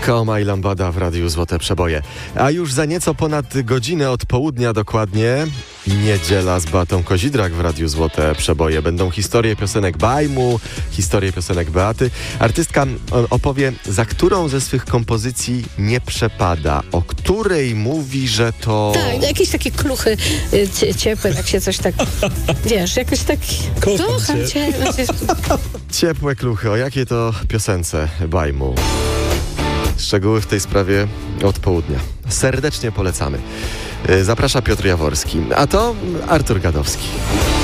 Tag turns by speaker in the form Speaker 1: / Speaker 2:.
Speaker 1: Koma i Lambada w Radiu Złote Przeboje. A już za nieco ponad godzinę od południa dokładnie niedziela z Beatą Kozidrak w Radiu Złote Przeboje. Będą historie piosenek Bajmu, historie piosenek Beaty. Artystka opowie, za którą ze swych kompozycji nie przepada, o której mówi, że to...
Speaker 2: Tak, jakieś takie kluchy ciepłe, jak się coś tak, wiesz, jakoś tak... Kocham cię.
Speaker 1: Ciepłe kluchy, o jakiej to piosence Bajmu? Szczegóły w tej sprawie od południa. Serdecznie polecamy. Zaprasza Piotr Jaworski, a to Artur Gadowski.